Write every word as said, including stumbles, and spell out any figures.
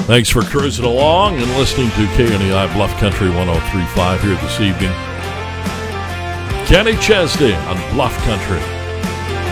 Thanks for cruising along and listening to K N E I Bluff Country one oh three point five here this evening. Kenny Chesney on Bluff Country.